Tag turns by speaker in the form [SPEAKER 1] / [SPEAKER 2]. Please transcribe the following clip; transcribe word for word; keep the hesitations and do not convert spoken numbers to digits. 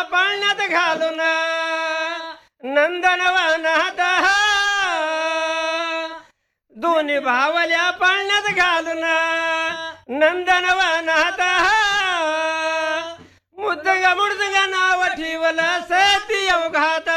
[SPEAKER 1] पाळण्यात घालून नंदनवनात दोन्ही भावल्या पाळण्यात घालून नंदनवनात मुद्दगा मुडदगा नाव ठेवलं सती अवघात